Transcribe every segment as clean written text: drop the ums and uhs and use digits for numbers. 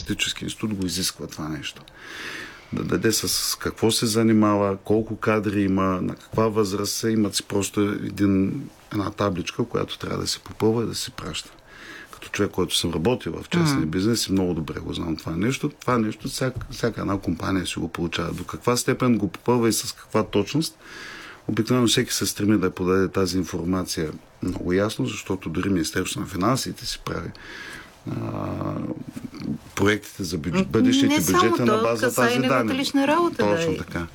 политически институт го изисква това нещо. Да даде с какво се занимава, колко кадри има, на каква възраст се, имат си просто една табличка, която трябва да се попълва и да се праща. Като човек, който съм работил в частния бизнес и много добре го знам това нещо. Това нещо всяка една компания си го получава. До каква степен го попълва и с каква точност, обикновено всеки се стреми да подаде тази информация много ясно, защото дори Министерството на финансите си прави проектите за бъдещите бюджети на база тази данни. Лична работа, точно така.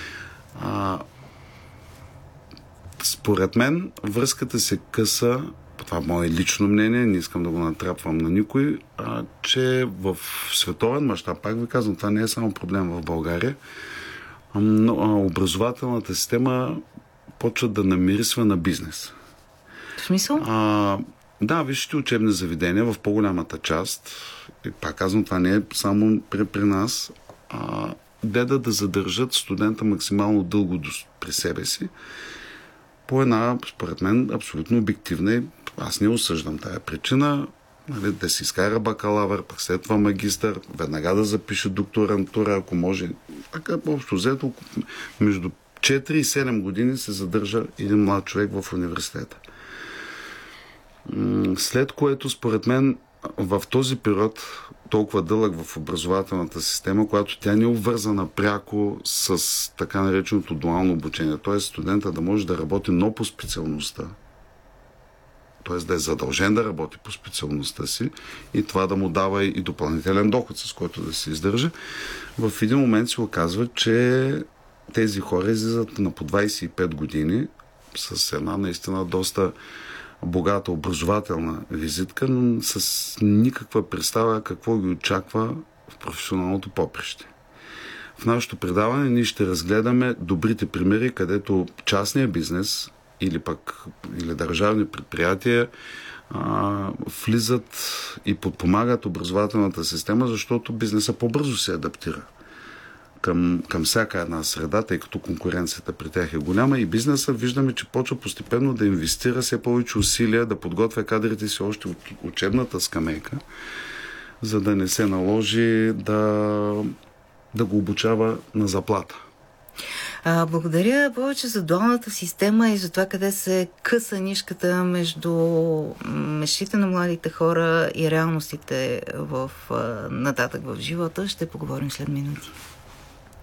Според мен връзката се къса, това е мое лично мнение, не искам да го натрапвам на никой, че в световен мащаб, пак ви казвам, това не е само проблем в България, но образователната система почва да намирисва на бизнес. В смисъл? Да, висшите учебни заведения в по-голямата част, и пак казвам, това не е само при нас, гледат да задържат студента максимално дълго при себе си, по една, според мен, абсолютно обективна и аз не осъждам тая причина, нали, да си изкара бакалавър, пък след това магистър, веднага да запише докторантура, ако може. Така, общо взето, между 4 и 7 години се задържа един млад човек в университета. След което, според мен, в този период, толкова дълъг в образователната система, когато тя не е обвързана пряко с така нареченото дуално обучение, т.е. студента да може да работи, но по специалността, т.е. да е задължен да работи по специалността си и това да му дава и допълнителен доход, с който да се издържа, в един момент се оказва, че тези хора излизат на по 25 години с една наистина доста богата образователна визитка, но с никаква представа какво ги очаква в професионалното поприще. В нашето предаване ние ще разгледаме добрите примери, където частния бизнес или държавни предприятия влизат и подпомагат образователната система, защото бизнеса по-бързо се адаптира към всяка една среда, тъй като конкуренцията при тях е голяма и бизнеса виждаме, че почва постепенно да инвестира все повече усилия, да подготвя кадрите си още от учебната скамейка, за да не се наложи да го обучава на заплата. Благодаря повече за дуалната система и за това къде се къса нишката между мечтите на младите хора и реалностите нататък в живота. Ще поговорим след минути.